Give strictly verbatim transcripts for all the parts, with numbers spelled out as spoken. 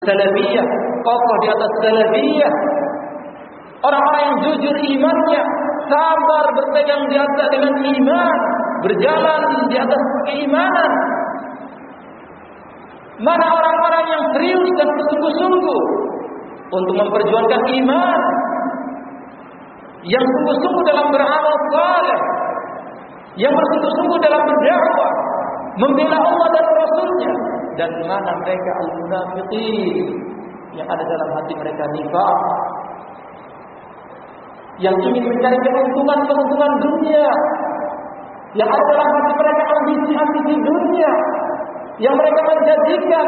salafiyah, kokoh di atas salafiyah. Orang-orang yang jujur imannya, sabar berpegang di atas dengan iman, berjalan di atas keimanan. Mana orang-orang yang serius dan bersungguh-sungguh untuk memperjuangkan iman, yang sungguh-sungguh dalam beramal saleh, yang bersungguh-sungguh dalam berdakwah, membela Allah dan Rasulnya. Dan mana mereka al-munafiqin, yang ada dalam hati mereka nifaq, yang ingin mencari keuntungan-keuntungan dunia, yang ada dalam hati mereka ambisi-ambisi dunia, yang mereka menjadikan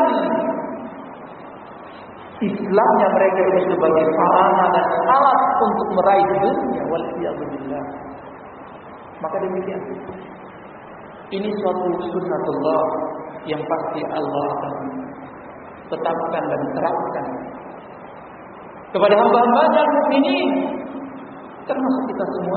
Islamnya mereka ini sebagai sarana dan alat untuk meraih dunia. Waliyadzubillah. Maka demikian, ini suatu sunnatullah yang pasti Allah akan tetapkan dan terapkan kepada hamba-hambanya mukminin, termasuk kita semua.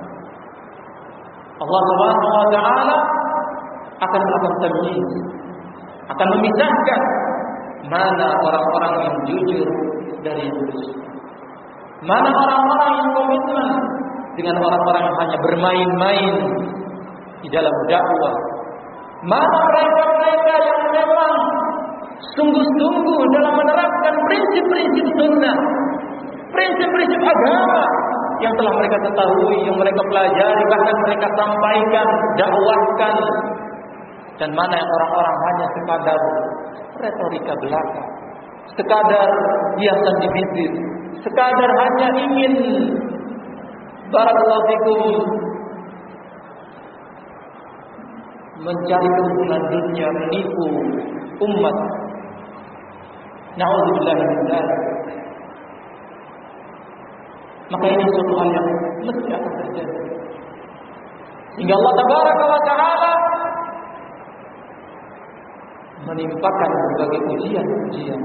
Allah Subhanahu wa taala akan melakukan tamyiz, akan memisahkan mana orang-orang yang jujur dari yang dusta, mana orang-orang yang komitmen dengan orang-orang yang hanya bermain-main di dalam dakwah, mana mereka-mereka yang memang sungguh-sungguh dalam menerapkan prinsip-prinsip sunnah, prinsip-prinsip agama yang telah mereka ketahui, yang mereka pelajari, bahkan mereka sampaikan, dakwahkan. Dan mana yang orang-orang hanya sekadar retorika belaka, sekadar hiasan di bibir, sekadar hanya ingin barakallahu fikum mencari keuntungan dunia, menipu umat. Na'udzubillah min dzalik. Maka ini suatu hal yang mesti akan terjadi. Sehingga Allah Tabaraka wa Ta'ala menimpakan berbagai ujian-ujian.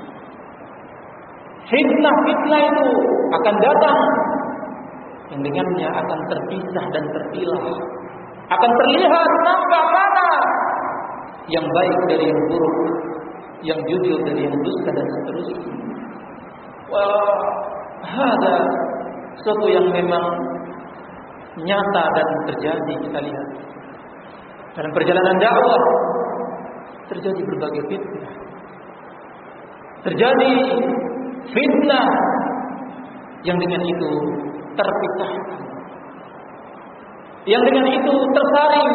Fitnah-fitnah itu akan datang, yang dengannya akan terpisah dan terpilah, akan terlihat nampak mana yang baik dari yang buruk, yang jujur dari yang dusta, dan seterusnya. Wah, ada sesuatu yang memang nyata dan terjadi. Kita lihat dalam perjalanan dakwah terjadi berbagai fitnah, terjadi fitnah yang dengan itu terpisahkan, yang dengan itu tersaring.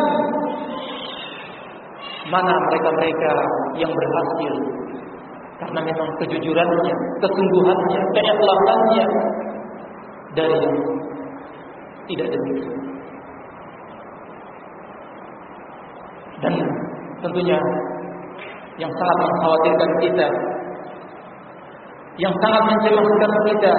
Mana mereka-mereka yang berhasil karena memang kejujurannya, kesungguhannya, keikhlasannya, dari yang tidak demikian. Dan tentunya yang sangat mengkhawatirkan kita, yang sangat mencemaskan kita,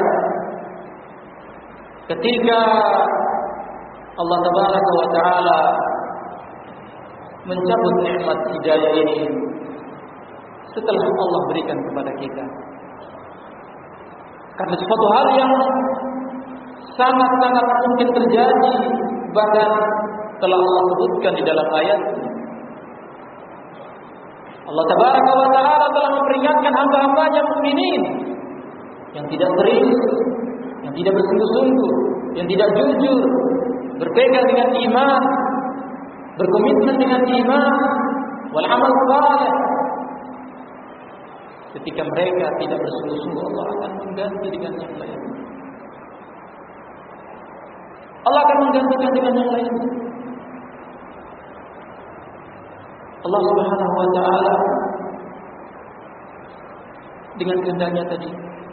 ketika Allah Tabaraka wa Ta'ala mencabut nikmat hidayah ini setelah Allah berikan kepada kita, karena suatu hal yang sangat-sangat mungkin terjadi, bahkan telah Allah sebutkan di dalam ayat. Allah Tabaraka wa Ta'ala telah memperingatkan hamba-hambanya mukminin yang tidak serius, yang tidak bersungguh-sungguh, yang tidak jujur, berpegang dengan iman, berkomitmen dengan iman wal amal saleh. Ketika mereka tidak bersungguh-sungguh, Allah akan mengganti dengan yang lain. Allah akan menggantikan dengan yang lain. Allah Subhanahu wa Ta'ala dengan kehendaknya tadi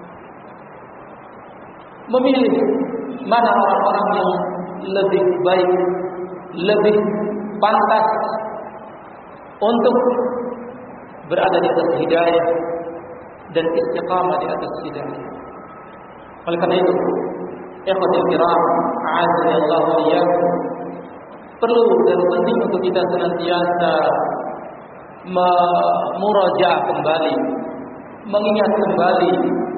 memilih mana orang-orang yang lebih baik, lebih pantas untuk berada di atas hidayah dan istiqamah di atas hidayah. Oleh karena itu, ikhwatul kiram, a'adzani Allah wa iyyakum, perlu dan penting untuk kita senantiasa memurajaah kembali, mengingat kembali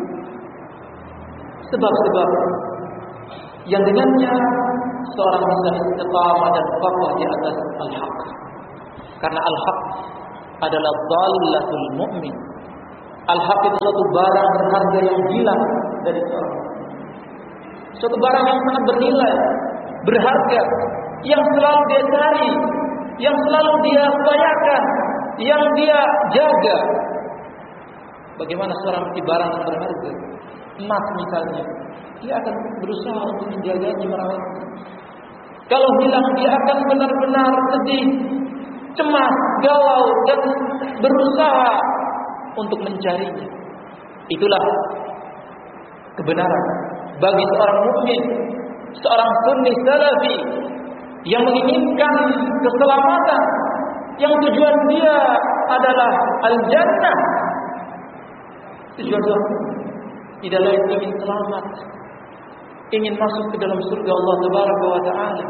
sebab-sebab yang dengannya seorang bisa istiqamah dan kokoh di atas al-haq. Karena al-haq adalah dhallatul mu'min, Al-haq itu suatu barang berharga yang hilang dari seorang. Suatu barang yang sangat bernilai, berharga, yang selalu dia cari, yang selalu dia upayakan, yang dia jaga. Bagaimana seorang memiliki barang yang berharga? Emas misalnya, dia akan berusaha untuk menjaganya, merawatnya. Kalau hilang, dia akan benar-benar sedih, cemas, galau, dan berusaha untuk mencarinya. Itulah kebenaran bagi seorang mukmin, seorang sunni salafi yang menginginkan keselamatan, yang tujuan dia adalah al-jannah. Tujuan dia tidak lain ingin selamat, ingin masuk ke dalam surga Allah Tabaraka wa Ta'ala.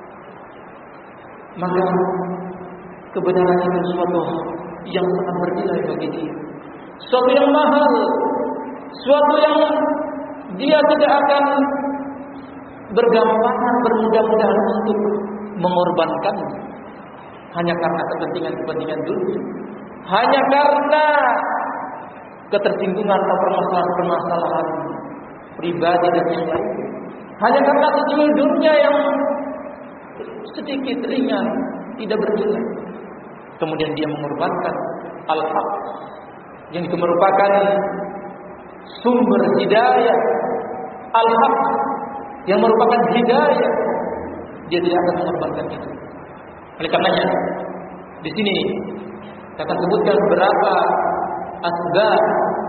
Maka kebenaran itu sesuatu yang sangat bernilai bagi dia, sesuatu yang mahal, sesuatu yang dia tidak akan bergampangan, bermudah-mudahan untuk mengorbankan hanya karena kepentingan-kepentingan dunia, hanya karena ketersinggungan atau permasalahan-permasalahan pribadi dan yang lain, hanya karena tujuan dunia yang sedikit ringan, tidak bernilai. Kemudian dia mengorbankan al-haq yang itu merupakan sumber hidayah, al-haq yang merupakan hidayah, dia tidak akan mengorbankan itu. Oleh karenanya, di sini saya akan sebutkan beberapa asbab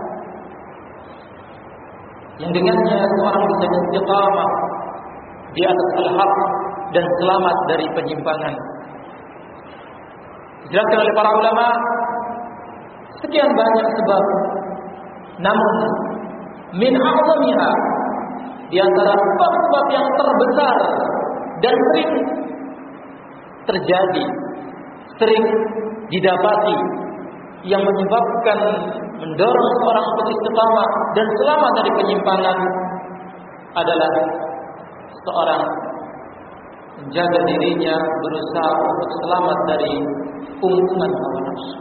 yang dengannya seorang bisa istiqamah di atas al-haq dan selamat dari penyimpangan. Dijelaskan oleh para ulama sekian banyak sebab, namun min a'zamiha, di antara sebab-sebab yang terbesar dan sering terjadi, sering didapati, yang menyebabkan mendorong seorang untuk istiqamah dan selamat dari penyimpangan adalah seorang menjaga dirinya, berusaha untuk selamat dari kungkungan hawa nafsu.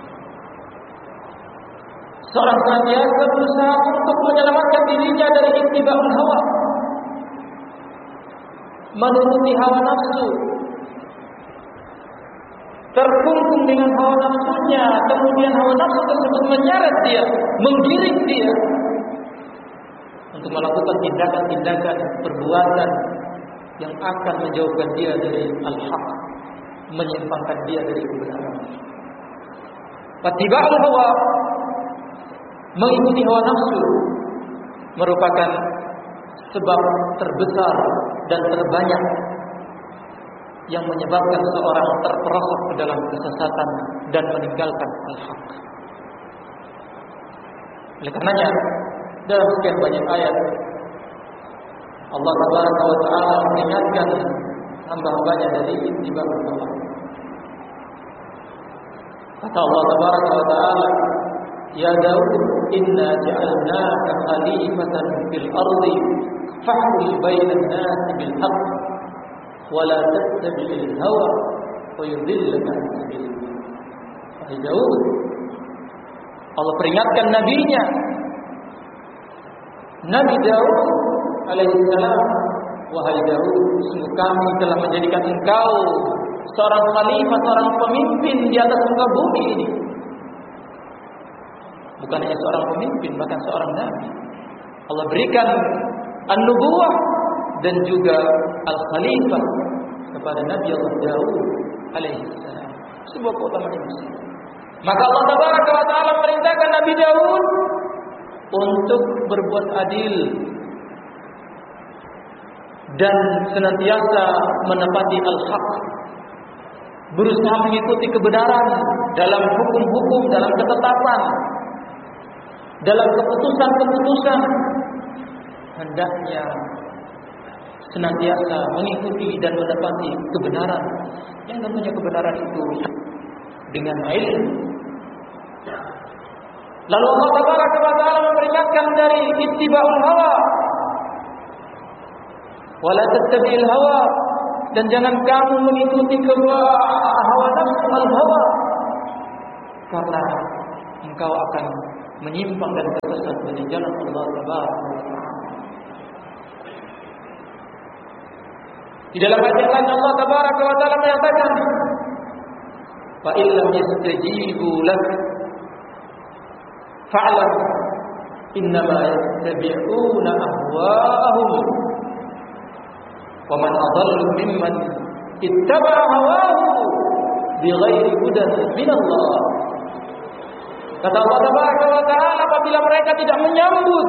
Seorang senantiasa berusaha untuk menyelamatkan dirinya dari ittiba'ul hawa, menuruti hawa nafsu, terkungkung dengan hawa nafsunya, kemudian hawa nafsu tersebut menyeret dia, menggiring dia untuk melakukan tindakan-tindakan, perbuatan yang akan menjauhkan dia dari al-haq, menyimpangkan dia dari kebenaran. Wattiba'ul hawa, mengikuti hawa nafsu, merupakan sebab terbesar dan terbanyak yang menyebabkan seorang terperosok ke dalam kesesatan dan meninggalkan al-haq. Oleh karenanya, dalam sekian banyak ayat Allah Tabaraka wa Ta'ala mengingatkan hamba-hambanya dari ittiba'ul hawa. Kata Allah Tabaraka wa Ta'ala, Ya Daud, inna ja'alnaka khalifatan fil ardi fahkum bainan nasi bil haqq wa la tattabi'il hawa wa yudillaka an sabilillah. Wahai Daud, Allah peringatkan nabinya, Nabi Daud alaihi salam, wahai Daud, sungguh kami telah menjadikan engkau seorang khalifah, seorang pemimpin di atas muka bumi ini. Bukan hanya seorang pemimpin, bahkan seorang nabi. Allah berikan an-nubuwah dan juga al-khalifah kepada Nabi Allah Daud alaihi salam. Sebuah keutamaan yang besar. Maka Allah Tabaraka wa Ta'ala memerintahkan Nabi Daud untuk berbuat adil dan senantiasa menepati al-haq, berusaha mengikuti kebenaran dalam hukum-hukum, dalam ketetapan, dalam keputusan-keputusan. Hendaknya senantiasa mengikuti dan menepati kebenaran, yang tentunya kebenaran itu dengan ilmu. Lalu Allah Tabaraka wa Ta'ala memperingatkan dari ittiba'ul hawa, wala tattabi'il hawa, dan jangan kamu mengikuti hawa nafsu al-hawa, karena engkau akan menyimpang dan tersesat dari jalan Allah Tabaraka wa Ta'ala. Di dalam ayat yang lain Allah Tabaraka wa Ta'ala menyatakan, "Fa illam yastajibu lak fa'lam innama yattabi'una ahwa'ahum wa man adallu mimman ittaba'a hawahu bighairi hudan min Allah." Kata Allah Tabaraka wa Ta'ala, apabila mereka tidak menyambut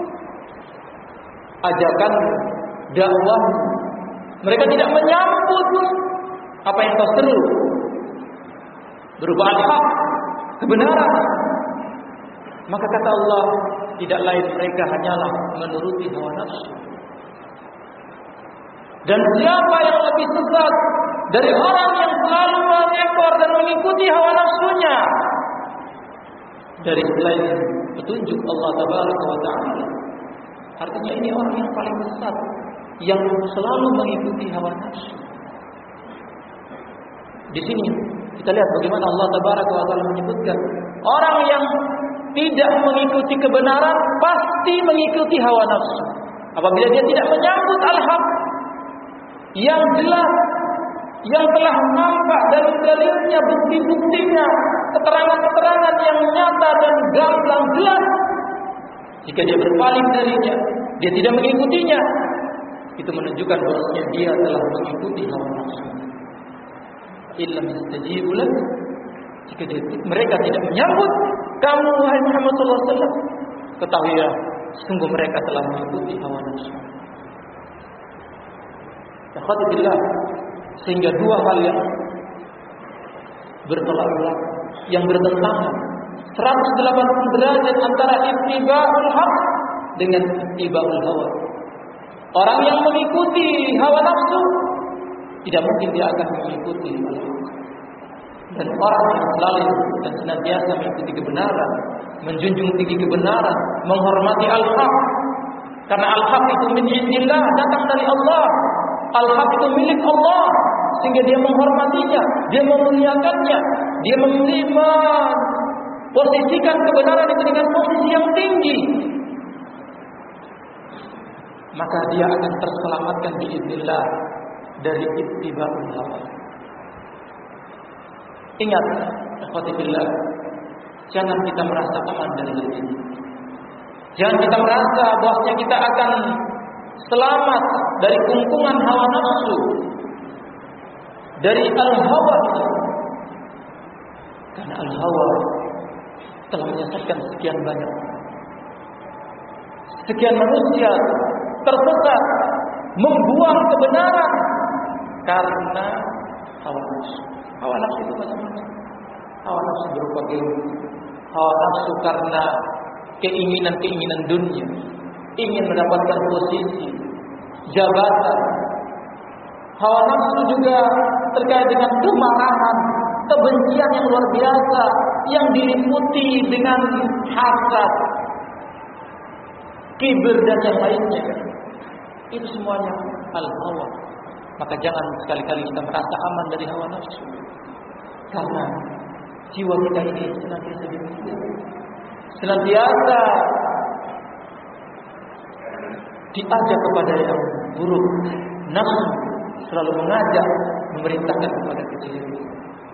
ajakan dakwah, mereka tidak menyambut apa yang kau seru berupa al-haq, kebenaran, maka kata Allah, tidak lain mereka hanyalah menuruti hawa nafsu. Dan siapa yang lebih sesat dari orang yang selalu mengekor dan mengikuti hawa nafsunya dari selain petunjuk Allah Tabaraka wa Ta'ala? Artinya ini orang yang paling sesat, yang selalu mengikuti hawa nafsu. Di sini kita lihat bagaimana Allah Tabaraka wa Ta'ala menyebutkan orang yang tidak mengikuti kebenaran pasti mengikuti hawa nafsu. Apabila dia tidak menyambut al-haq yang jelas, yang telah nampak dalil-dalilnya, bukti-buktinya, keterangan-keterangan yang nyata dan gamblang jelas, jika dia berpaling darinya, dia tidak mengikutinya, itu menunjukkan bahwasanya dia telah mengikuti hawa nafsu. Illam yastajibu lak, jika dia, mereka tidak menyambut kamu wahai Muhammad sallallahu alaihi wasallam, ketahuilah sungguh mereka telah mengikuti hawa nafsu. Alhamdulillah, sehingga dua hal yang bertolak belakang, yang bertentangan seratus delapan puluh derajat antara ittiba'ul haq dengan ittiba'ul hawa. Orang yang mengikuti hawa nafsu tidak mungkin dia akan mengikuti al-haq. Dan orang yang selalu dan senantiasa mengikuti kebenaran, menjunjung tinggi kebenaran, menghormati al-haq, karena al-haq itu min indillah, datang dari Allah. Al-haq itu milik Allah, sehingga dia menghormatinya, dia memuliakannya, dia memposisikan kebenaran itu dengan posisi yang tinggi. Maka dia akan terselamatkan biiznillah dari ittiba'ul hawa. Ingat, ikhwati fillah, jangan kita merasa aman dari hal ini. Jangan kita merasa bahwasanya kita akan selamat dari kungkungan hawa nafsu, dari al-hawa. Karena al-hawa telah menyesatkan sekian banyak, sekian manusia tersesat, membuang kebenaran karena hawa nafsu. Hawa nafsu itu macam-macam. Hawa nafsu berupa ilmu, hawa nafsu karena keinginan-keinginan dunia, ingin mendapatkan posisi, jabatan. Hawa nafsu juga terkait dengan kemarahan, kebencian yang luar biasa yang diliputi dengan hasad, kibir dan yang lainnya. Itu semuanya al-hawa. Maka jangan sekali-kali kita merasa aman dari hawa nafsu, karena jiwa kita ini senantiasa demikian, senantiasa diajak kepada yang buruk. Nafsu selalu mengajak, memerintahkan kepada kejelekan.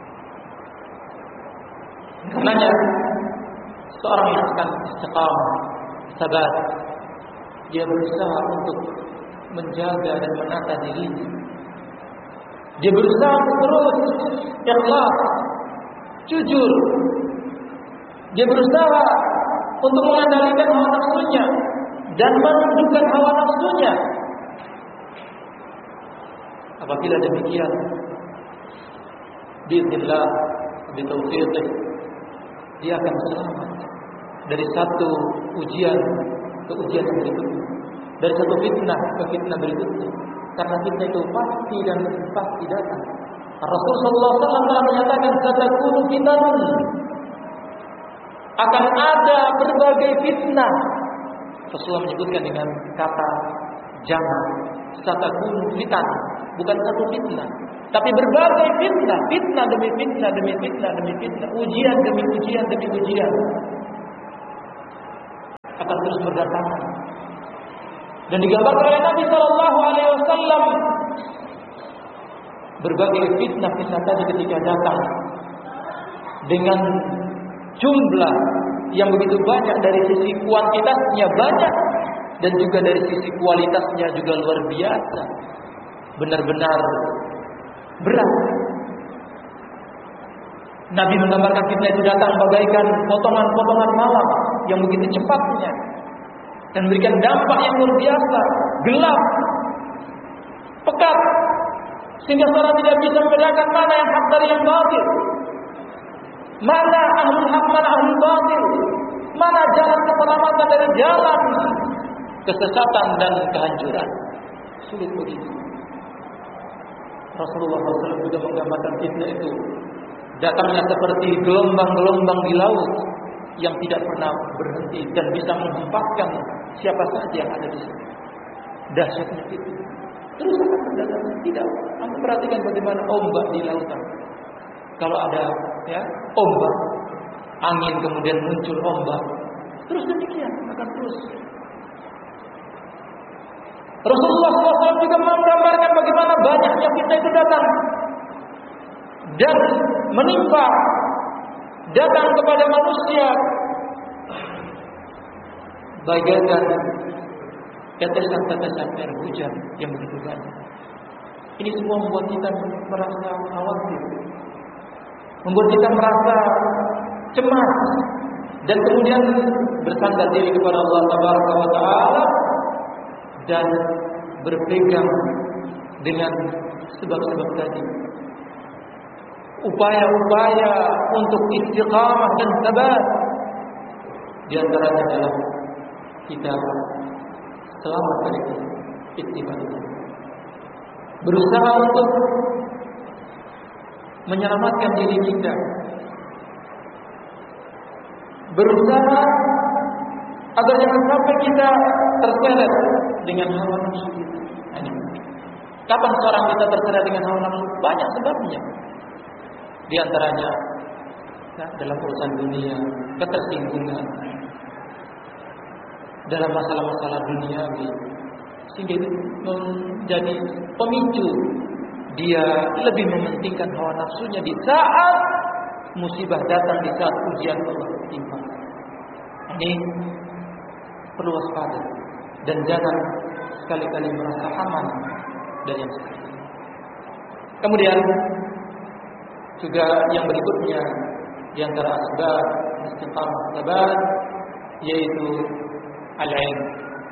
Karenanya seorang yang akan istiqamah, sabar, dia berusaha untuk menjaga dan menata dirinya. Dia berusaha untuk terus ikhlas, jujur. Dia berusaha untuk mengendalikan hawa nafsunya dan menundukkan hawa nafsunya. Apabila demikian, biiznillah, bitaufiqih, dia akan selamat dari satu ujian ke ujian yang berikutnya, dari satu fitnah ke fitnah berikutnya. Karena fitnah itu pasti dan pasti datang. Rasul sallallahu alaihi wasallam telah menyatakan, satakunu fitanun, akan ada berbagai fitnah. Rasulullah menyebutkan dengan kata jangan, satakunu fitan, bukan satu fitnah, tapi berbagai fitnah, fitnah demi fitnah demi fitnah demi fitnah, ujian demi ujian demi ujian. akan terus berdatangan. Dan digambarkan oleh Nabi Shallallahu Alaihi Wasallam berbagai fitnah-fitnah tadi ketika datang dengan jumlah yang begitu banyak, dari sisi kuantitasnya banyak dan juga dari sisi kualitasnya juga luar biasa, benar-benar berat. Nabi menggambarkan fitnah itu datang bagaikan potongan-potongan malam yang begitu cepatnya dan memberikan dampak yang luar biasa, gelap, pekat, sehingga seorang tidak bisa membedakan mana yang hak dari yang batil, mana ahlul hak, mana ahlul batil, mana jalan keselamatan dari jalan kesesatan dan kehancuran. Sulit begitu. Rasulullah shallallahu alaihi wasallam juga menggambarkan fitnah itu datangnya seperti gelombang-gelombang di laut yang tidak pernah berhenti dan bisa menghempaskan siapa saja yang ada di sana. Dahsyatnya itu. Terus akan berdatangan. Tidak. Anda perhatikan bagaimana ombak di lautan. Kalau ada ya ombak, angin kemudian muncul ombak, terus demikian akan terus. Rasulullah shallallahu alaihi wasallam juga menggambarkan bagaimana banyaknya fitnah itu datang dan menimpa, datang kepada manusia bagaikan tetesan-tetesan air hujan yang begitu banyak. Ini semua membuat kita merasa khawatir, membuat kita merasa cemas, dan kemudian bersandar diri kepada Allah Tabaraka wa Ta'ala dan berpegang dengan sebab-sebab tadi. Upaya-upaya untuk istiqamah dan sabar, di antaranya adalah kita selamat dari ittiba', berusaha untuk menyelamatkan diri kita, berusaha agar jangan sampai kita terseret dengan hawa nafsu kita. Kapan seorang kita terseret dengan hawa nafsu? Banyak sebabnya. Di antaranya ya, dalam urusan dunia, ketersinggungan dalam masalah-masalah duniawi, sehingga itu menjadi pemicu dia lebih mementingkan hawa nafsunya di saat musibah datang, di saat ujian Allah timpa. Ini perlu waspada dan jangan sekali-kali merasa aman dari yang seperti ini. Kemudian juga yang berikutnya di antara asbab istiqamah sabar yaitu al-ilm.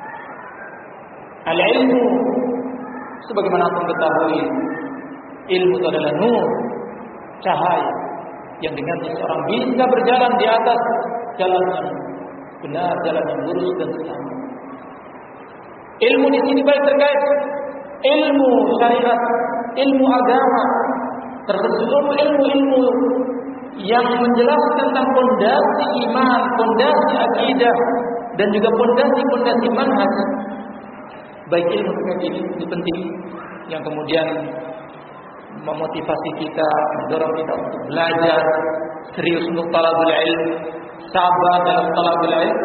Al-ilmu, sebagaimana antum ketahui, ilmu itu adalah nur, cahaya yang dengan seorang bisa berjalan di atas jalan yang benar, jalan yang lurus dan selamat. Ilmu di sini baik terkait ilmu syariat, ilmu agama, termasuk ilmu-ilmu yang menjelaskan tentang fondasi iman, fondasi akidah, dan juga fondasi-fondasi manhaj. Baik ilmu terkait ini, ini penting, yang kemudian memotivasi kita, mendorong kita untuk belajar serius untuk talabul ilm, sabar dalam talabul ilm.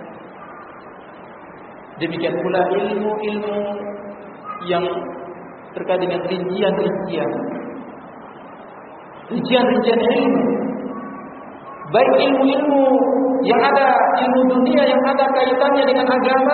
Demikian pula ilmu-ilmu yang terkait dengan rincian-rincian rincian-rincian ilmu, baik ilmu-ilmu yang ada, ilmu dunia yang ada kaitannya dengan agama.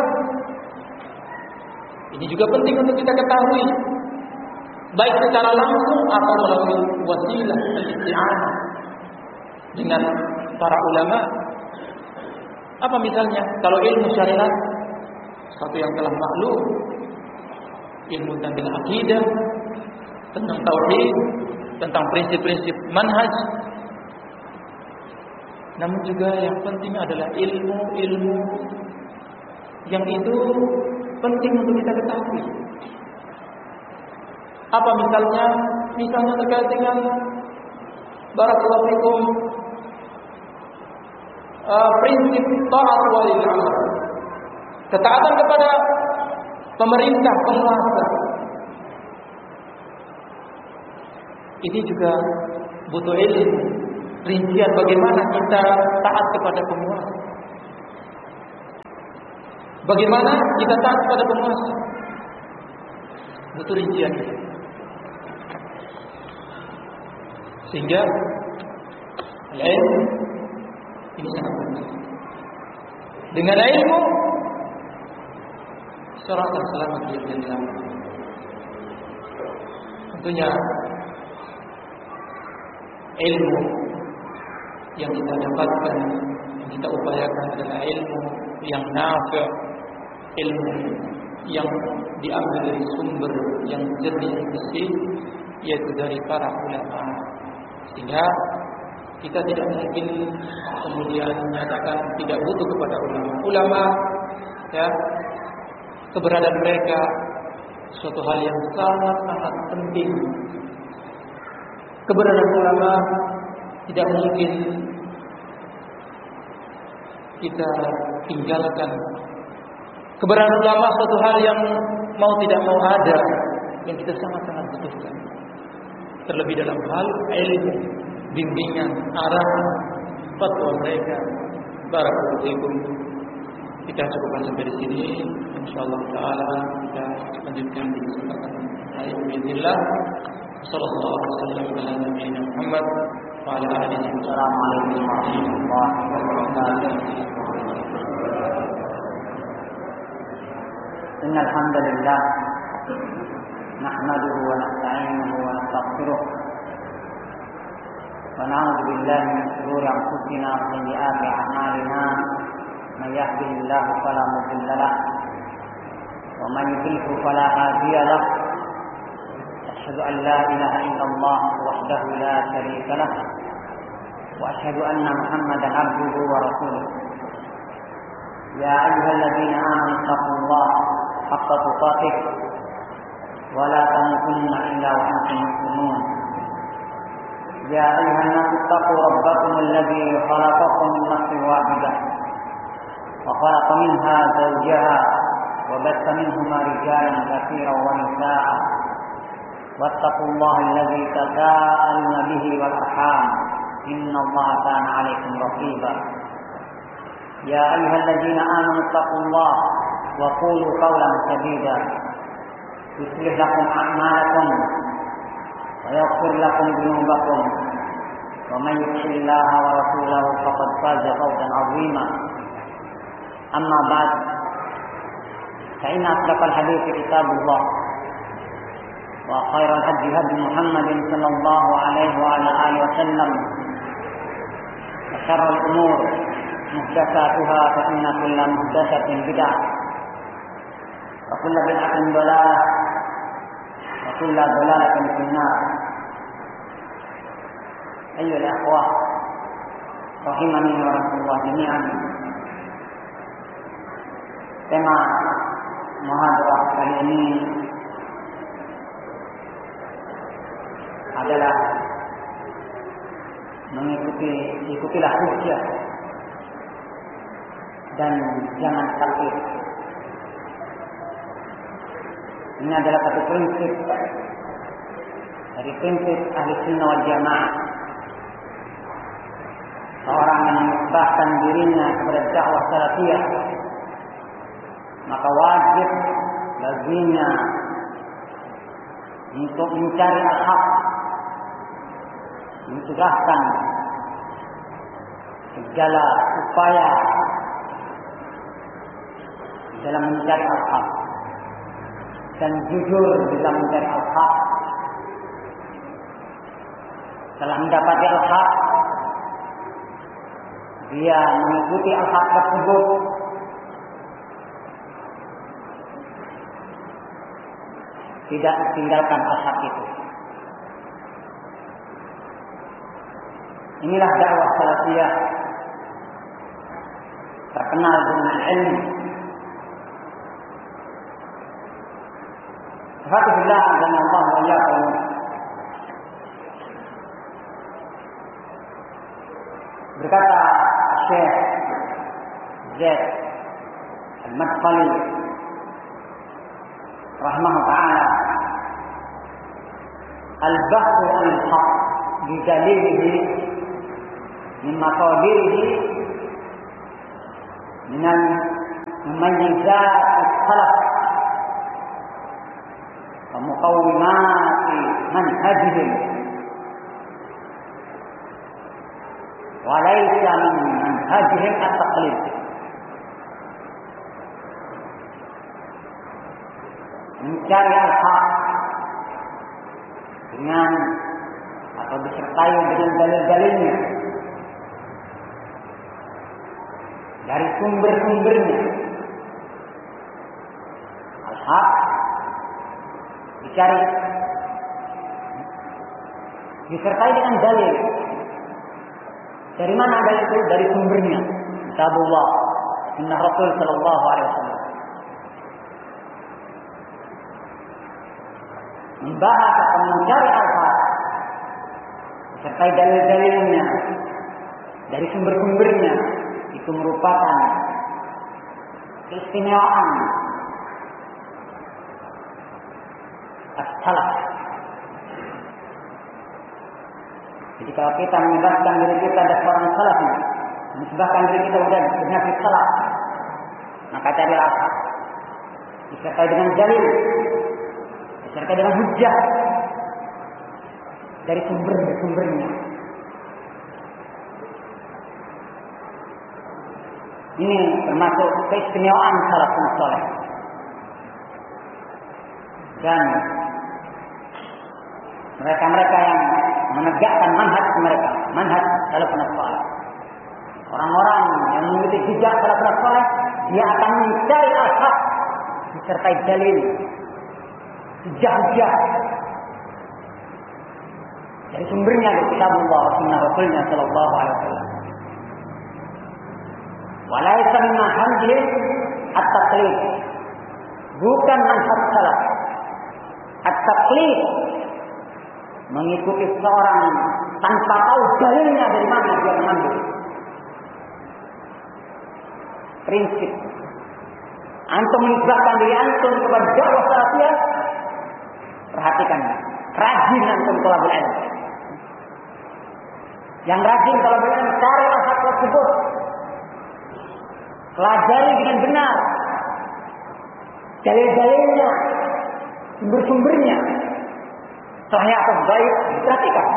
Ini juga penting untuk kita ketahui, baik secara langsung atau melalui wasilah al-isti'anah dengan para ulama. Apa misalnya? Kalau ilmu syariat, satu yang telah maklum, ilmu tentang akidah, tentang tauhid, tentang prinsip-prinsip manhaj. Namun juga yang penting adalah ilmu-ilmu yang itu penting untuk kita ketahui. Apa misalnya? Misalnya terkait dengan barakallahu fikum uh, prinsip taat walil amr, ketaatan kepada pemerintah, penguasa. Ini juga butuh ilmu, rincian bagaimana kita taat kepada penguasa. Bagaimana kita taat pada penguasa? Itu rinciannya. Sehingga ilmu ini sangat penting. Dengan ilmu seorang akan selamat di dunia dan akhirat. Tentunya ilmu yang kita dapatkan, yang kita upayakan adalah ilmu yang nafi', ilmu yang diambil dari sumber yang jernih dan bersih, yaitu dari para ulama. Sehingga kita tidak mungkin kemudian menyatakan tidak butuh kepada ulama. Ulama, ya, keberadaan mereka suatu hal yang sangat-sangat penting. Keberadaan ulama tidak mungkin kita tinggalkan. Keberadaan ulama suatu hal yang mau tidak mau ada, yang kita sangat-sangat butuhkan. Terlebih dalam hal ilmu, bimbingan, arahan, fatwa mereka. Barakallahu fiikum. Kita cukupkan sampai di sini. Insyaallah taala kita lanjutkan di kesempatan lain bismillah. Sallallahu alaihi wasallam ala nabiyina Muhammad wa ala alihi wa sahbihi warahmatullahi wabarakatuh. Innal hamdalillah nahmaduhu wa nasta'inuhu wa nastaghfiruh wa na'udzu billahi min shururi anfusina wa sayyiati a'malina. Man yahdihillahu fala mudilla lahu wa man yudlilhu fala hadiya lahu. Asyhadu an la ilaha illallah wahdahu la syarika lahu wa asyhadu anna Muhammadan abduhu wa rasuluh. Ya ayyuhalladzina amanu taqullaha haqqa tuqatih wa la tamutunna illa wa antum muslimun. Ya ayyuhan nasu taqu rabbakum alladzi khalaqakum min nafsin wahidah وخلق منها زوجها وبث منهما رجالا كثيرا ونساء واتقوا الله الذي تساءلون به والأرحام إن الله كان عليكم رقيبا. يا أيها الذين آمنوا اتقوا الله وقولوا قولا سديدا يصلح لكم أعمالكم ويغفر لكم ذنوبكم ومن يطع الله ورسوله فقد فاز فوزا عظيما. أما بعد فإن أصدق الحديث كتاب الله وخير الهدي هدي محمد صلى الله عليه وعلى آله وسلم وشر الأمور محدثاتها فإن كل محدثة بدعة وكل بدعة ضلالة وكل ضلالة في النار. أيها الأخوة رحمني ورحمة الله جميعا. Tema muhadarah kali ini adalah mengikuti ikutilah hujjah dan jangan takut. Ini adalah satu prinsip dari prinsip ahli sunnah wal jamaah. Seorang yang menyebabkan dirinya kepada dakwah salafiyah, maka wajib baginya untuk mencari al-haq, mencegahkan segala upaya dalam mencari al-haq dan jujur dalam mencari al-haq. Setelah mendapati al-haq, dia mengikuti al-haq tersebut tidak tinggalkan al-haq itu. Inilah dakwah salafiyah terkenal dengan ilmu. Alhamdulillah azza wa jalla. Berkata Syekh Zaid Al-Madkhali rahimahullah ta'ala, al-bahthu al-haq bidalilihi min maqadirihi minal mumayyizat as-salaf wa muqawwimat manhajihim wa laysa min manhajihim at-taqlid. Mencari al-haq dengan atau disertai dengan dalil-dalilnya dari sumber-sumbernya. Al-haq dicari disertai dengan dalil. Dari mana dalil itu? Dari sumbernya. Kitabullah, sunnah Rasul sallallahu alaihi wasallam. Membahas atau mencari al-haq disertai dalil-dalilnya dari sumber-sumbernya, itu merupakan keistimewaan as-salaf. Jadi kalau kita menyebabkan diri kita ada seorang salaf, menyebabkan diri kita sudah benar salaf, maka cari al-haq disertai dengan dalil, disertai dengan hujjah dari sumber-sumbernya. Ini termasuk keistimewaan salafus saleh. Dan mereka-mereka yang menegakkan manhaj mereka, manhaj salafus saleh. Orang-orang yang mengikuti jejak salafus saleh, dia akan mencari al-haq disertai dalil, hujjah-hujjah dari sumbernya, dari kitabullah wa sunnah Rasulnya sallallahu alaihi wasallam. Walaysa min manhajihim at-taqlid. Bukan manhaj salaf. At-taqlid mengikuti seorang tanpa tahu dalilnya dari mana dia mengambil. Prinsip antum menisbahkan diri antum kepada dakwah salafiyah, perhatikan, rajin antum thalabul ilm. Yang rajin thalabul ilm, cari al-haq tersebut, pelajari dengan benar dalil-dalilnya, sumber-sumbernya, sahih atau baik, perhatikan.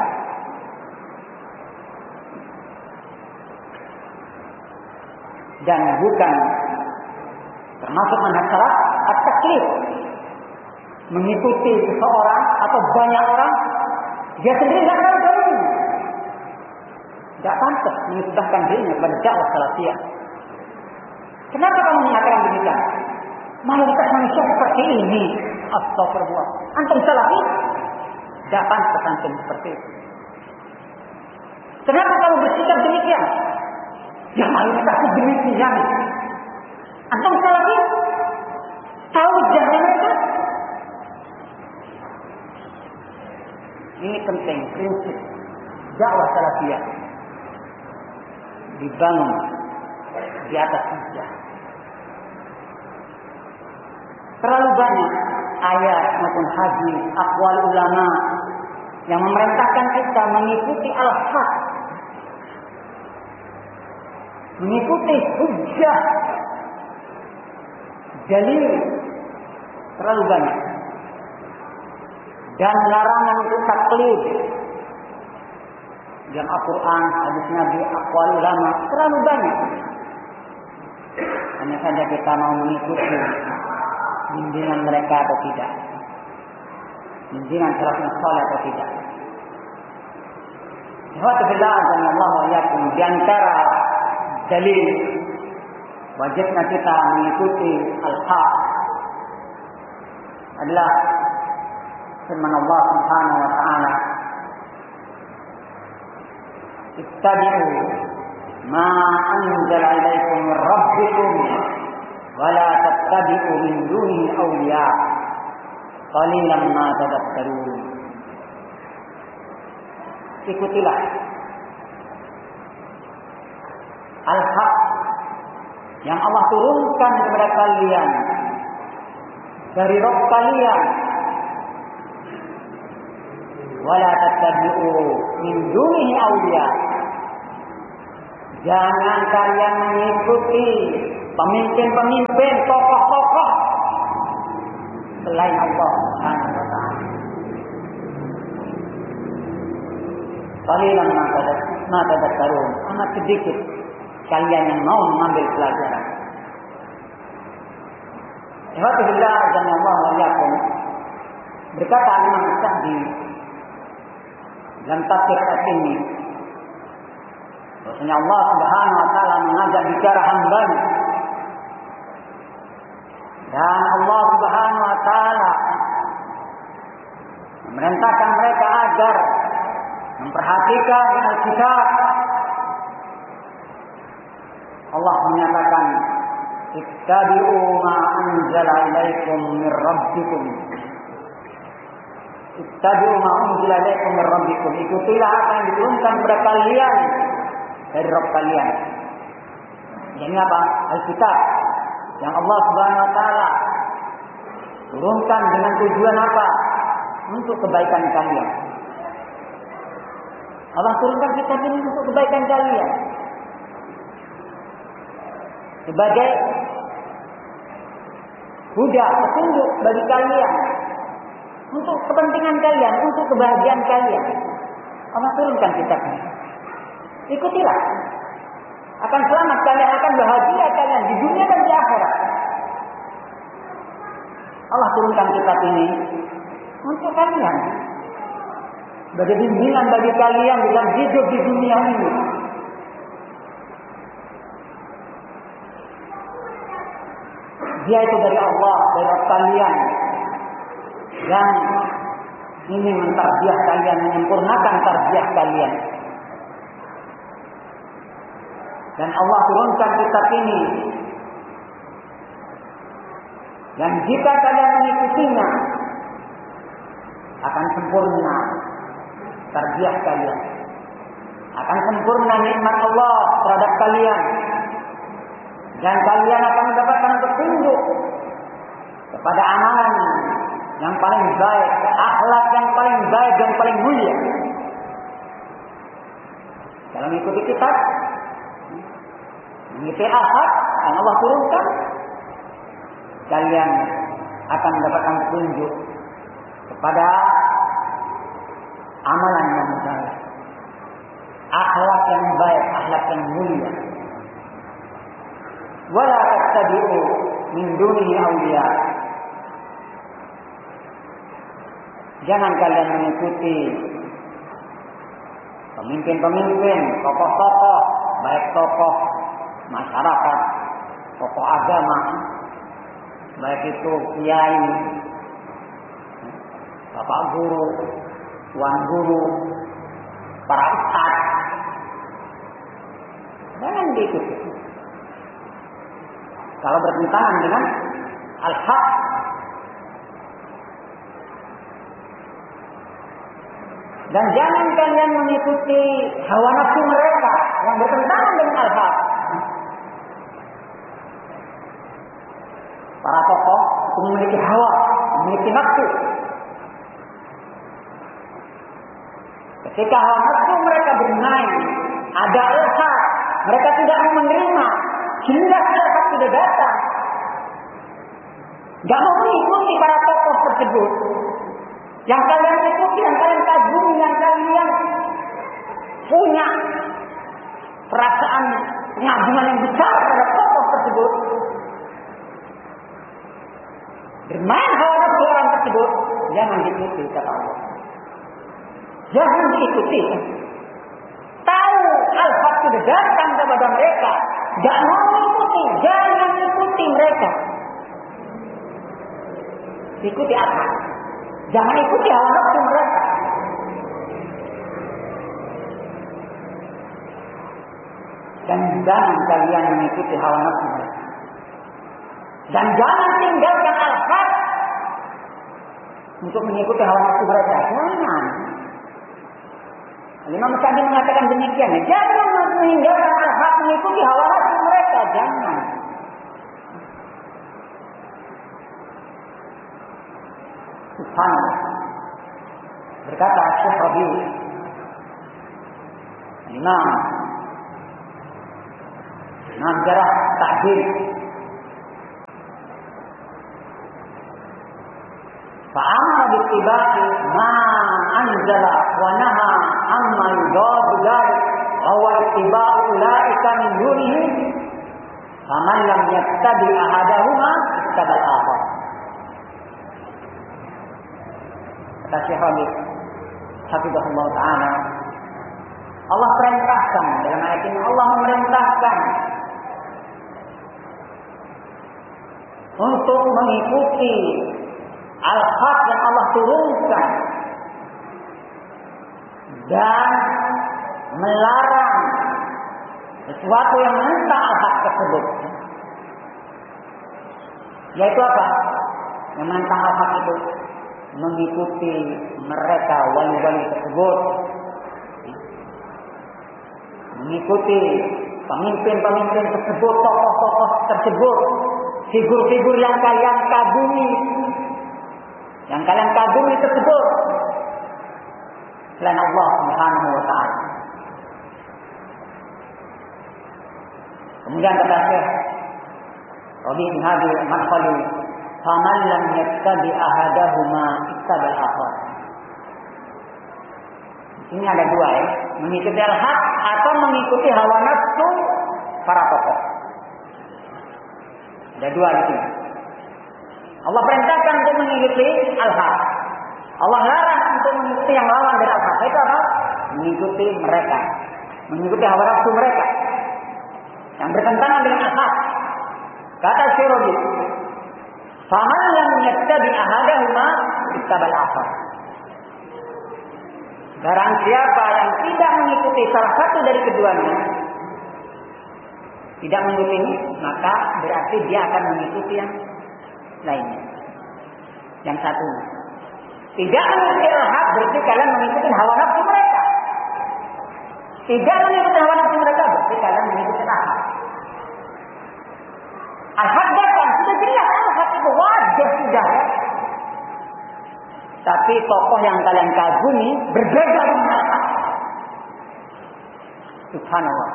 Dan bukan termasuk manhaj salaf at-taqlid, mengikuti seseorang atau banyak orang, dia sendiri tidak tahu dalilnya. Tidak pantas menisbahkan dirinya kepada dakwah salafiyah. Kenapa kamu mengatakan demikian? Mayoritas manusia seperti ini. Astagfirullah. Antum salafi? Tidak pantas antum seperti itu. Kenapa kamu bersikap demikian? Ya mayoritas demikian. Antum salafi? Tahu jalan mereka? Ini penting, prinsip dakwah salafiyah dibangun di atas hujjah. Terlalu banyak ayat maupun hadis, aqwal ulama yang memerintahkan kita mengikuti al-haq, mengikuti hujjah, dalil, terlalu banyak. Dan larangan untuk taklid dalam Al-Quran, hadis Nabi, aqwal ulama, terlalu banyak. Hanya saja kita mau mengikuti bimbingan mereka atau tidak, bimbingan salafus saleh atau tidak. Alhamdulillah, Allah wa iyyakum, di antara dalil wajibnya kita mengikuti al-haq adalah firman Allah Subhanahu wa taala, ittabi'u ma anzala ilaikum min rabbikum wa la tattabi'u min dunihi awliya qalilan ma tadhakkarun. Ikutilah al-haq yang Allah turunkan kepada kalian dari Rabb kalian, wala tattabi'u min dunihi awliya. Jangan kalian mengikuti pemimpin-pemimpin, tokoh-tokoh selain Allah Subhanahu wa taala. Qalilan ma tadakkarun, amat sedikit kalian yang mau mengambil pelajaran. Alhamdulillah, Allah wa iyyakum. Berkata Imam Sa'di dalam tafsir ini, bahwasanya Allah Subhanahu wa taala mengajak bicara hamba-Nya. Dan Allah Subhanahu wa taala memerintahkan mereka agar memperhatikan Alkitab. Allah menyatakan, ittabi'u ma anzala ilaikum mir rabbikum. Ittabi'u ma unzila ilaikum mir rabbikum. Ikutilah apa yang diturunkan kepada kalian dari Rabb kalian. Ini apa? Alkitab yang Allah Subhanahu wa taala turunkan dengan tujuan apa? Untuk kebaikan kalian. Allah turunkan kitab ini untuk kebaikan kalian. Sebagai huda, petunjuk bagi kalian. Untuk kepentingan kalian, untuk kebahagiaan kalian. Allah turunkan kitab ini. Ikutilah. Akan selamat kalian, akan bahagia kalian di dunia dan di akhirat. Allah turunkan kitab ini untuk kalian. Sebagai bimbingan bagi kalian dalam hidup di dunia ini. Dia itu dari Allah, dari kalian yang ingin mentarbiah kalian, menyempurnakan tarbiah kalian. Dan Allah turunkan kitab ini. Dan jika kalian mengikutinya, akan sempurna tarbiah kalian. Akan sempurna nikmat Allah terhadap kalian. Dan kalian akan mendapatkan petunjuk kepada amalan yang paling baik, akhlak yang paling baik dan paling mulia. Kalau mengikuti kitab, mengikuti ahad yang Allah turunkan, kalian akan mendapatkan petunjuk kepada amalan yang baik, akhlak yang baik, akhlak yang mulia. Wala tattabi'u min dunihi awliya. Jangan kalian mengikuti pemimpin-pemimpin, tokoh-tokoh, baik tokoh masyarakat, tokoh agama, baik itu kiai, bapak guru, tuan guru, para ustaz. Jangan diikuti. Kalau bertentangan dengan al-haq. Dan jangan kalian mengikuti hawa nafsu mereka yang bertentangan dengan al-haq. Para tokoh memiliki hawa, memiliki nafsu. Ketika hawa nafsu mereka bermain, ada al-haq, mereka tidak mau menerima. Hingga al-haq sudah datang. Gak mau mengikuti para tokoh tersebut. Yang kalian ikuti, yang kalian kagumi, yang kalian punya perasaan pengagungan yang besar pada tokoh tersebut. Bermain hawa nafsu orang tersebut, jangan diikuti kata Allah. Jangan diikuti. Tahu al-haq sudah datang kepada mereka, gak mau mengikuti, jangan ikuti mereka. Ikuti apa? Jangan ikuti hawa nafsu mereka. Dan jangan kalian mengikuti hawa nafsu mereka. Dan jangan tinggalkan al-haq untuk mengikuti hawa nafsu mereka. Jangan. Imam Sa'di mengatakan demikian. Jangan meninggalkan al-haq mengikuti hawa nafsu mereka. Jangan. Subhanallah. Berkata Syekh Rabi' Imam Imam Jarah Ta'dil Fa'amara bittiba'i ma anzala wa naha amma yudadu dzalik wa huwa ittiba'u ulaika min dunihi faman lam yattabi ahadahuma ittaba'al akhar. Kata Syekh Rabi' Hafizahullah Ta'ala, Allah perintahkan dalam ayat ini, Allah memerintahkan untuk mengikuti al-haq yang Allah turunkan dan melarang sesuatu yang menentang al-haq tersebut. Yaitu apa? Yang menentang al-haq itu mengikuti mereka wali-wali tersebut, mengikuti pemimpin-pemimpin tersebut, tokoh-tokoh tersebut, figur-figur yang kalian kagumi, yang kalian kagumi tersebut selain Allah Subhanahu wa Ta'ala. Kemudian kata Syekh Rabi' bin Hadi Al-Madkhali, faman lam yattabi ahadahuma ittaba'al akhar. Ini ada dua ya, mengikuti al-haq atau mengikuti hawa nafsu para tokoh. Ada dua di sini. Allah perintahkan untuk mengikuti al-haq. Allah larang untuk mengikuti yang lawan dari al-haq. Itu apa? Mengikuti mereka, mengikuti hawa nafsu mereka yang bertentangan dengan al-haq. Kata Syirazi, faman lam yattabi ahadahuma ittaba'al akhar. Barang siapa yang tidak mengikuti salah satu dari keduanya, tidak mengikuti ini, maka berarti dia akan mengikuti yang lainnya. Yang satu, tidak mengikuti al-haq berarti kalian mengikuti hawa nafsu mereka. Tidak mengikuti hawa nafsu mereka berarti kalian mengikuti al-haq. Al-haq datang, sudah jelas al-haq itu wajib sudah ya. Tapi tokoh yang kalian kagumi berbeda dengan al-haq. Subhanallah.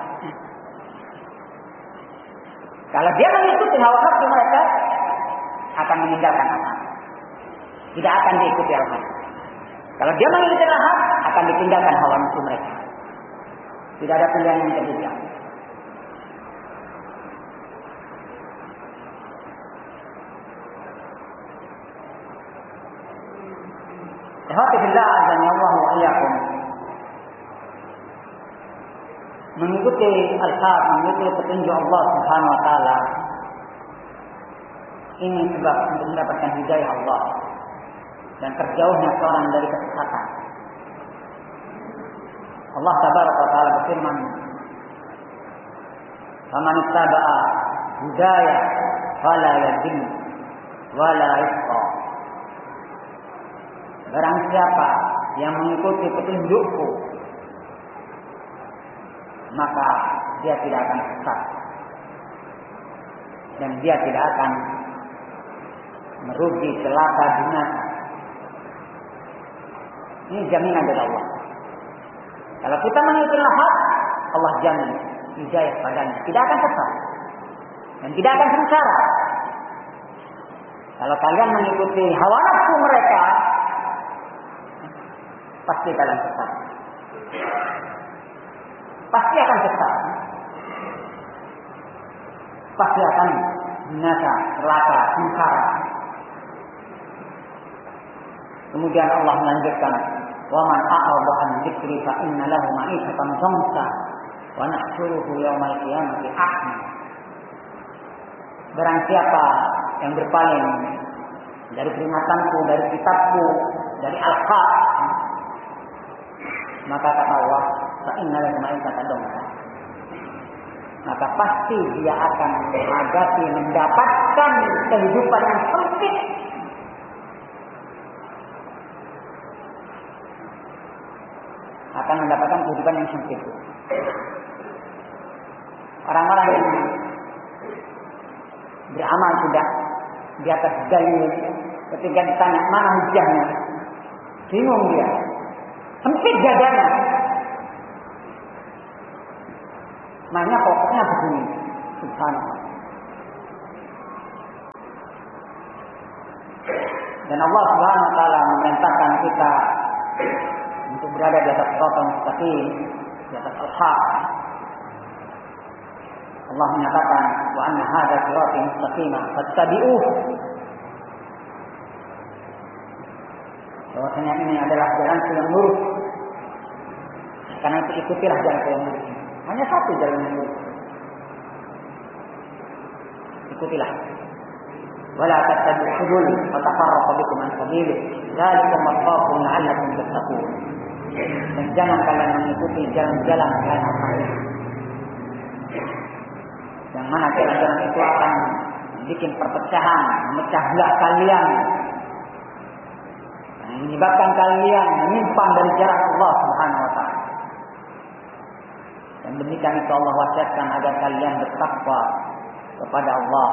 Kalau dia mengikuti hawa nafsu mereka, akan meninggalkan al-haq. Tidak akan diikuti al-haq. Kalau dia mengikuti al-haq, akan ditinggalkan hawa nafsu mereka. Tidak ada pilihan yang ketiga. Alhamdulillah azza wa iyyakum. Mengikuti al-haq, mengikuti petunjuk Allah Subhanahu wa taala, ini sebab untuk mendapatkan hidayah Allah dan terjauhnya seorang dari kesesatan. Allah tabaraka wa taala berfirman, "Faman ittaba'a hudaya fala yadhil wala yashqa." Barang siapa yang mengikuti petunjukku, maka dia tidak akan sesat dan dia tidak akan merugi, celaka, binasa. Ini jaminan dari Allah. Kalau kita mengikuti al-haq, Allah jamin hidayah padanya, tidak akan sesat dan tidak akan sengsara. Kalau kalian mengikuti hawa nafsu mereka, pasti kalian sesat. Pasti akan sesat. Pasti akan binasa, celaka, sengsara. Kemudian Allah melanjutkan, "Wa man a'rada an dzikri fa inna lahu ma'isatan dhanka wa nahsyuruhu yaumal qiyamati a'ma." Barang siapa yang berpaling dari peringatanku, dari kitabku, dari al-haq, maka kata Allah, fa inna lahu ma'isatan dhanka, maka pasti dia akan menghadapi, mendapatkan kehidupan yang sempit. Akan mendapatkan kehidupan yang sempit. Orang-orang yang beramal tidak di atas dalil, ketika ditanya mana hujahnya, bingung dia, sempit dadanya. Makanya pokoknya begini, subhanallah. Dan Allah Subhanahu wa taala memerintahkan kita untuk berada di atas siratal mustaqim, di atas al-haq. Allah menyatakan, wa anna hadza sirati mustaqima fattabi'uhu. Bahwasanya ini adalah jalan yang lurus. Karena itu ikutilah jalan yang lurus. Hanya satu jalan yang lurus. Ikutilah. Wala tattabi'u subul fatafarraqu bikum an sabilih. Dzalikum wasaqakum la'allakum tattaqun. Dan jangan kalian mengikuti jalan-jalan selain Allah ini. Yang mana jalan-jalan itu akan bikin perpecahan, memecah belah kalian, menyebabkan kalian menyimpang dari jalan Allah Subhanahu wa taala. Dan demikian itu Allah wasiatkan agar kalian bertakwa kepada Allah.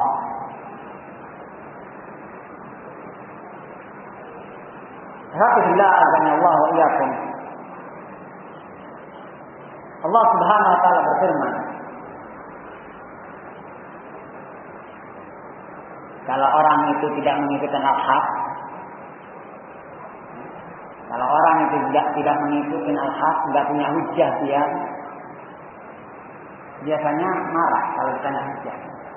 Alhamdulillah azza Allah wa iyyakum. Allah Subhanahu wa taala berfirman, kalau orang itu tidak mengikuti al-haq, kalau orang itu tidak tidak mengikuti al-haq, tidak punya hujjah dia, biasanya marah kalau ditanya hujjah.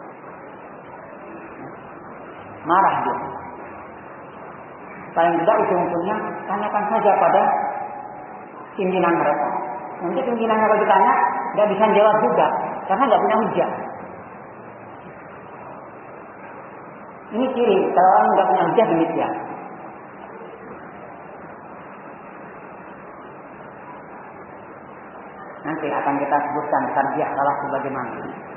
Marah dia. Paling tidak ujung-ujungnya tanyakan saja pada pimpinan mereka. Nanti pimpinannya kalau ditanya, tidak bisa jawab juga, karena tidak punya hujjah. Ini ciri kalau orang tidak punya hujjah demikian. Nanti akan kita sebutkan tarbiyah salah sebagaimana.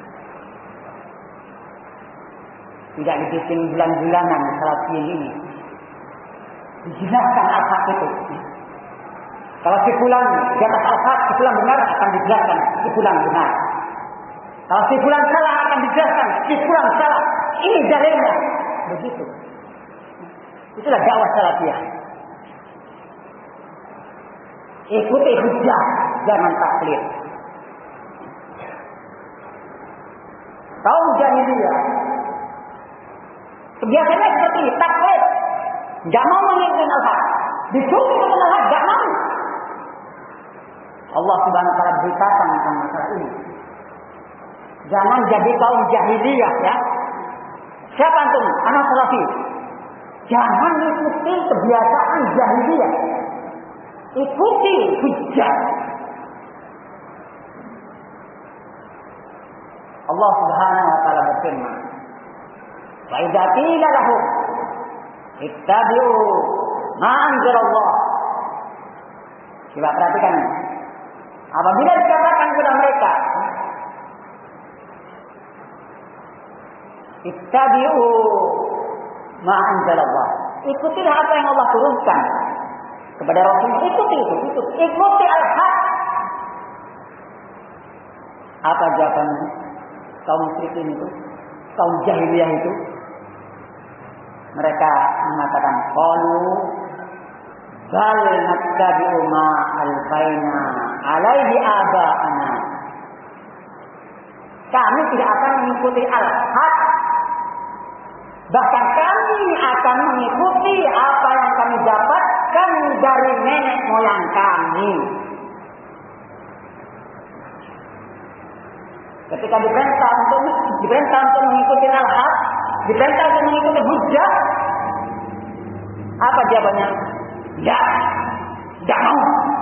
Tidak dibikin bulan-bulanan salafiyin ini. Dijelaskan al-haq itu. Kalau si fulan di atas al-haq, si fulan benar akan dijelaskan si fulan benar. Kalau si fulan salah akan dijelaskan si fulan salah. Ini dalilnya. Begitu. Itulah dakwah salafiyah. Ikuti hujjah, jangan taklid. Kaum jahiliyah kebiasaannya seperti taklid, tidak mau mengikuti al-haq, disuruh mengikuti al-haq, tidak mau. Allah Subhanahu wa taala beritakan tentang masalah ini. Jangan jadi kaum jahiliyah ya. Siapa antum? Anak salafi. Jangan ikuti kebiasaan jahiliyah. Ikuti hujjah. Allah Subhanahu wa taala berfirman, "Wa idza qila lahum ittabi'u ma anzalallah." Coba perhatikan. Apabila dikatakan kepada mereka, ittabi'u ma anzalallah, ikutilah apa yang Allah turunkan kepada Rasul, ikuti itu, ikuti, ikuti al-haq. Apa jawabannya? Kaum musyrikin itu, kaum jahiliyah itu, mereka mengatakan, qalu bal nattabi'u ma alfaina alaihi aba'ana. Kami tidak akan mengikuti al-haq, bahkan kami akan mengikuti apa yang kami dapatkan dari nenek moyang kami. Ketika diperintah untuk diperintah untuk mengikuti al-haq, diperintah untuk mengikuti hujjah, apa jawabannya? Ya, tidak mau.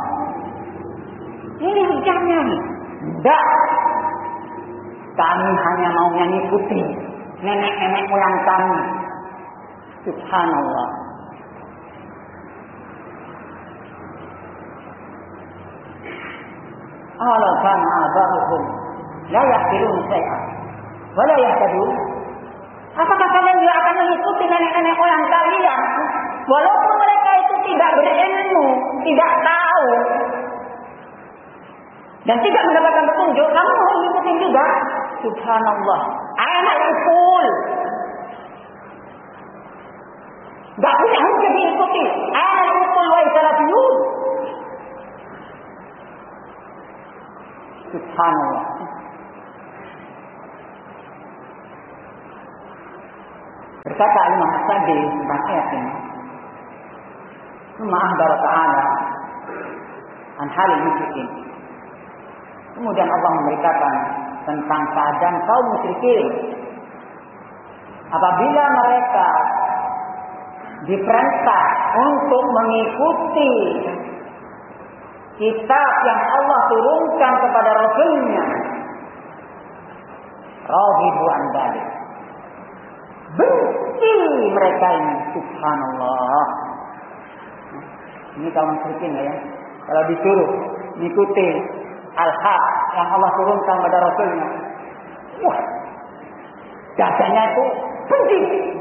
Ini hujjahnya nih. Tidak. Kami hanya mau mengikuti nenek-nenek moyang kami. Subhanallah. Ala kana aba'uhum la yaqilun syai'an wa la yahtadun. Apakah kalian juga akan mengikuti nenek-nenek moyang kalian walaupun mereka itu tidak berilmu, tidak tahu dan tidak mendapatkan petunjuk, kamu mau mengikuti juga? Subhanallah. Anak ukul, gak punya hujjah diikuti. Anak ukul wa salafiyun. Subhanallah. Berkata Imam As-Sadi tentang ayat ini, Ma'ahdar ta'ala an halil musyrikin. Kemudian Allah memberitakan tentang keadaan kaum musyrikin apabila mereka diperintah untuk mengikuti kitab yang Allah turunkan kepada Rasul-Nya, raghibu an dzalik, benci mereka ini. Subhanallah. Ini kaum musyrikin ya. Kalau disuruh mengikuti al-haq yang Allah turunkan kepada Rasul-Nya, wah, dadanya itu benci.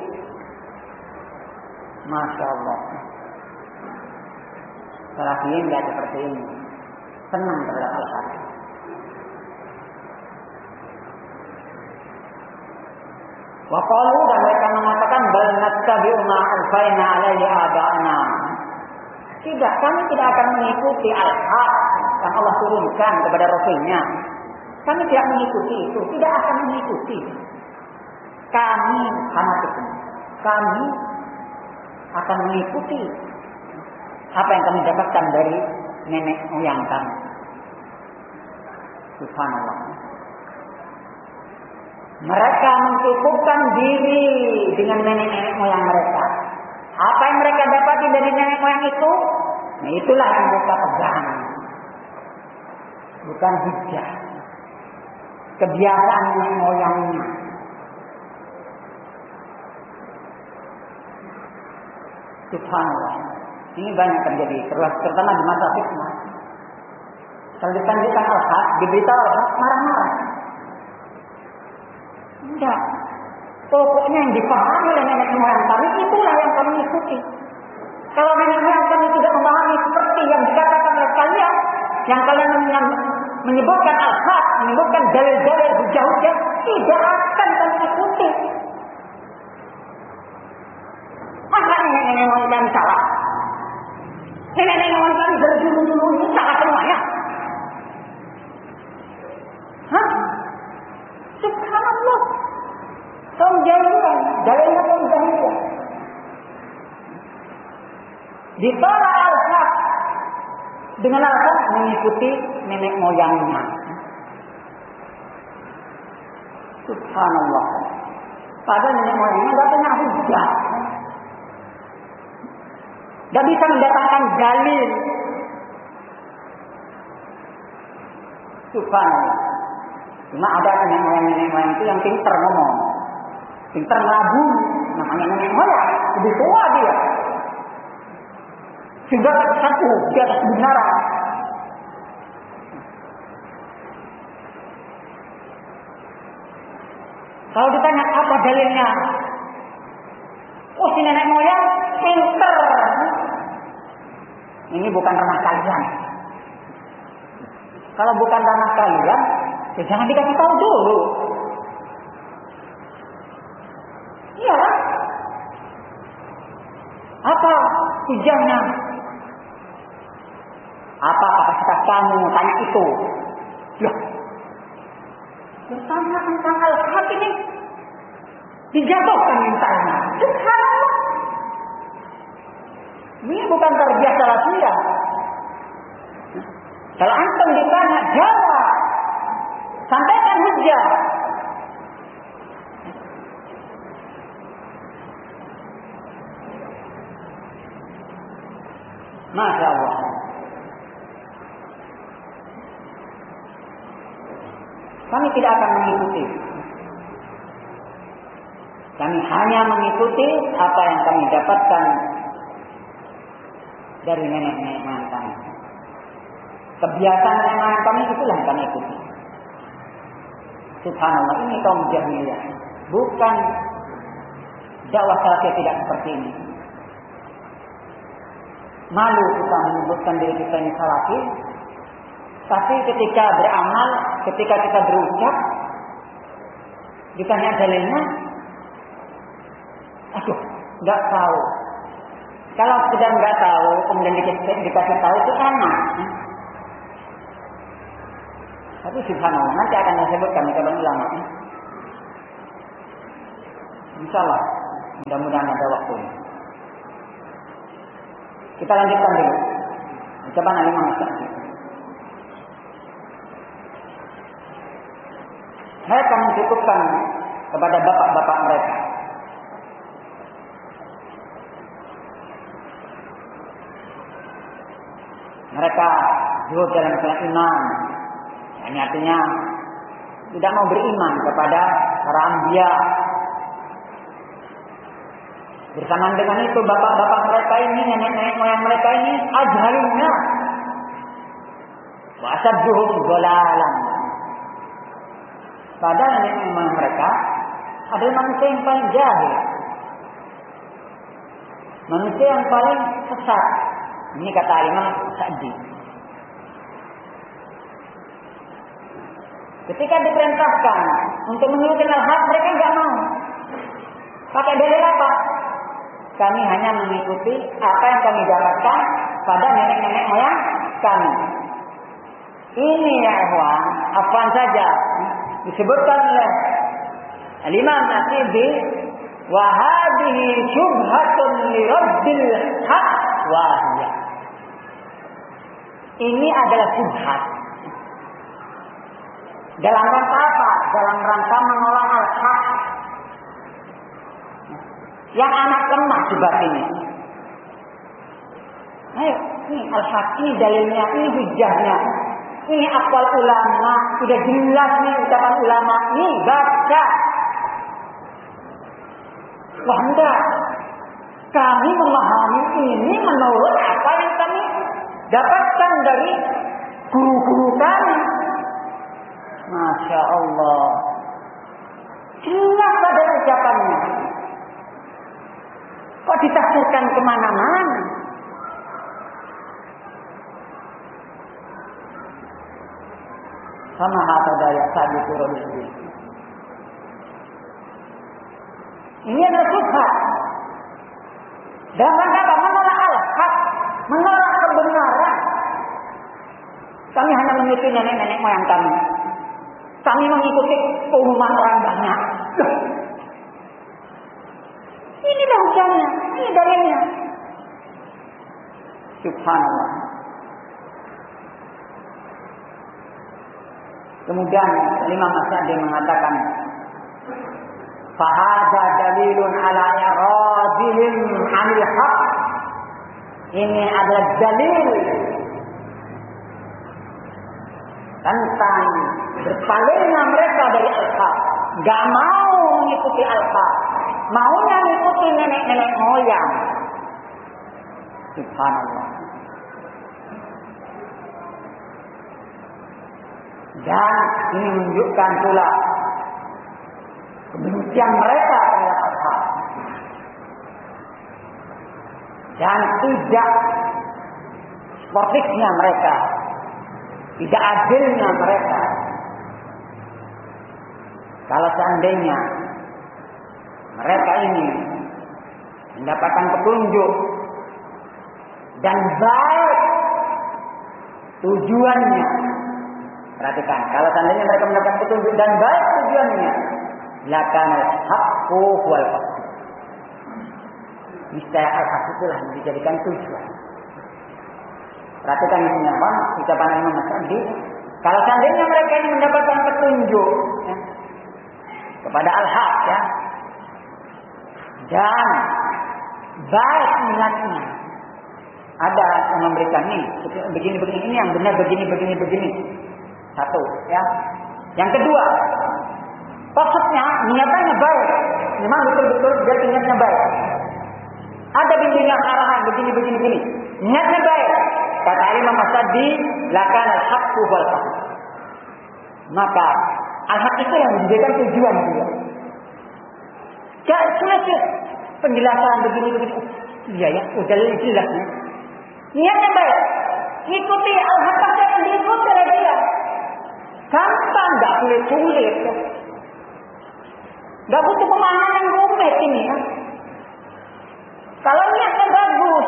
Masya Allah. Salafiyin tidak seperti ini, senang terhadap al-haq. Wa qalu, dan mereka mengatakan bal nattabi'u ma alfaina alaihi aba'ana. Tidak, kami tidak akan mengikuti al-haq yang Allah turunkan kepada Rasul-Nya. Kami tidak mengikuti itu, tidak akan mengikuti. Kami fanatik. Kami akan mengikuti apa yang kami dapatkan dari nenek moyang kami. Subhanallah. Mereka mencukupkan diri dengan nenek-nenek moyang mereka. Apa yang mereka dapati dari nenek moyang itu, nah itulah yang mereka pegang. Bukan hujah. Kebiasaan nenek moyangnya. Subhanallah. Ini banyak terjadi, terutama di masa fitnah. Kalau ditanyakan al-haq, diberitahu al-haq, marah-marah. Enggak. Pokoknya yang dipahami oleh nenek moyang kami, itulah yang kami ikuti. Kalau nenek moyang kami tidak memahami seperti yang dikatakan oleh kalian, yang kalian menyebutkan al-haq, menyebutkan dalil-dalil hujah-hujah, tidak akan kami ikuti. Masa nenek-nenek moyang kami salah? Nenek-nenek moyang kami dari dulu-dulu ini salah semuanya? Hah? Subhanallah. Kaum jahiliyah, dalilnya kaum jahiliyah. Ditolak al-haq dengan alasan mengikuti nenek moyangnya. Subhanallah. Padahal nenek moyangnya tidak punya hujah. Tidak bisa mendatangkan dalil. Subhanallah. Cuma ada nenek moyang-nenek moyang itu yang pintar ngomong, pintar ngelabu, namanya nenek moyang, lebih tua dia, sehingga satu di atas kebenaran. Kalau ditanya apa dalilnya, oh si nenek moyang pintar. Ini bukan ranah kalian. Kalau bukan ranah kalian, ya jangan dikasih tahu dulu. Iya. Apa hujahnya? Apa kapasitas kamu tanya itu? Loh. Bertanya tentang al-haq ini dijatuhkan mintanya. Subhanallah. Ini bukan terbiasa latihan. Kalau antum ditanya, jawab. Sampaikan hujah. Masya Allah. Kami tidak akan mengikuti. Kami hanya mengikuti apa yang kami dapatkan dari nenek-nenek moyang kami. Kebiasaan nenek moyang kami itulah yang kami ikuti. Subhanallah, ini kaum jahiliyah. Bukan dakwah salafiyah tidak seperti ini. Malu kita menyebutkan diri kita ini salafi, tapi ketika beramal, ketika kita berucap, ditanya dalilnya, aduh, nggak tahu. Kalau sudah nggak tahu, kemudian dikasih, dikasih tahu itu enak. Tapi subhanallah, nanti akan saya sebutkan kepada ulama. Insyaallah, mudah-mudahan ada waktu. Kita lanjutkan dulu. Ucapan Al-Imam As-Sa'di. Mereka mencukupkan kepada bapak-bapak mereka. Mereka zuhud dalam masalah iman. Ini artinya tidak mau beriman kepada para anbiya. Bersamaan dengan itu bapak-bapak mereka ini, nenek-nenek moyang mereka ini ajhaluna wa asadduhum dhalalan. Padahal nenek moyang mereka adalah manusia yang paling jahil, manusia yang paling sesat. Ini kata Imam Sa'di. Ketika diperintahkan untuk menuruti al-haq, mereka enggak mau. Pakai dalil apa? Kami hanya mengikuti apa yang kami dapatkan pada nenek-nenek moyang kami. Ini ya ikhwan, apaan saja disebutkan oleh Al-Imam As-Sa'di, wa hadhihi syubhatun li rabbil haq wa hiya. Ini adalah syubhat. Dalam rangka apa? Dalam rangka menolak al-haq. Yang anak lemah sebab ini. Ayo, ini al-haq, ini dalilnya, ini hujahnya. Ini aqwal ulama, sudah jelas nih ucapan ulama. Ini baca. Wah enggak. Kami memahami ini menurut apa yang kami dapatkan dari guru-guru kami. Masya Allah. Jelas pada ucapannya. Kok ditafsirkan kemana-mana? Sama kata daya tadi turun ini. Ini adalah syubhat. Dalam rangka apa? Menolak al-haq, menolak kebenaran. Kami hanya mengikuti nenek-nenek moyang kami. Kami mengikuti keumuman orang banyak. Inilah hujahnya, ini dalilnya. Subhanallah. Kemudian Imam As-Sa'di mengatakan, fahadha dalilun ala iradihim 'anil haq. Ini adalah dalil tentang berpalingnya mereka dari al-haq, enggak mau mengikuti al-haq, maunya mengikuti nenek-nenek moyang. Subhanallah. Dan ini menunjukkan pula kebencian mereka terhadap al-haq dan tidak sportifnya mereka, tidak adilnya mereka. Kalau seandainya mereka ini mendapatkan petunjuk dan baik tujuannya, perhatikan, kalau seandainya mereka mendapatkan petunjuk dan baik tujuannya, lakanal haqqu wal haqq. Niscaya al-haq itulah yang dijadikan tujuan. Perhatikan ini apa? Ucapan Imam As-Sa'di. Kalau seandainya mereka ini mendapatkan petunjuk ya, kepada al-haq ya, dan baik niatnya, ada yang memberikan nih begini-begini, ini yang benar begini-begini begini. Satu ya. Yang kedua, maksudnya niatannya baik, memang betul-betul dia niatnya baik. Ada bimbingan arahan begini begini begini, niatnya baik. Kata Imam As-Sa'di, lakan al-haqqu wal haqq. Maka al-haq itu yang menjadikan tujuan dia. Jangan sulit penjelasan begini begini. Iya ya, udah jelas ya. Niatnya baik, ikuti al-haq yang diikuti oleh dia. Gampang, nggak sulit-sulit. Nggak butuh pemahaman yang rumit ini ya. Kalau niatnya bagus.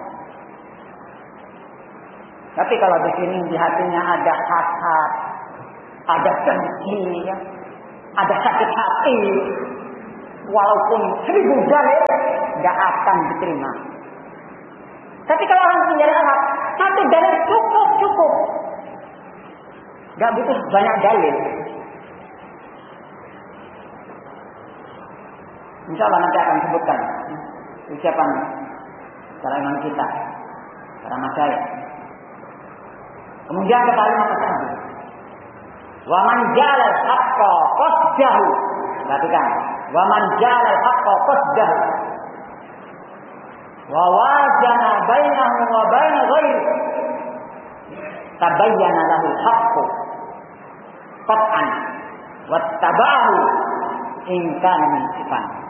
Tapi kalau di sini di hatinya ada hasad, ada dengki, ya, ada sakit hati, walaupun seribu dalil nggak akan diterima. Tapi kalau orang punya hak, satu dalil cukup cukup. Gak butuh banyak dalil. Insya Allah nanti akan sebutkan ucapan para imam kita, para masyayikh. Kemudian kata Imam Syafi'i, wa man ja'ala al-haqqa qasdahu. Perhatikan, wa man ja'ala al-haqqa qasdahu wa wazana bainahu wa bain ghairi tabayyana lahu al-haqqu qat'an wattaba'ahu in kana min sifan.